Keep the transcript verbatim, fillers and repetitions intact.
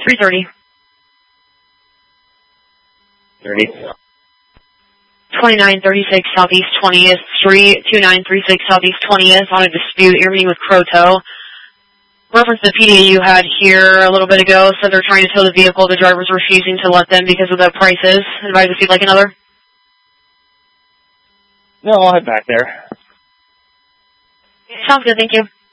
three thirty. thirty. twenty-nine thirty-six Southeast twentieth Street, two nine three six Southeast twentieth, on a dispute. You're meeting with Croto. Reference the P D A you had here a little bit ago, said they're trying to tow the vehicle. The driver's refusing to let them because of the prices. Advise if you'd like another. No, I'll head back there. Sounds good, thank you.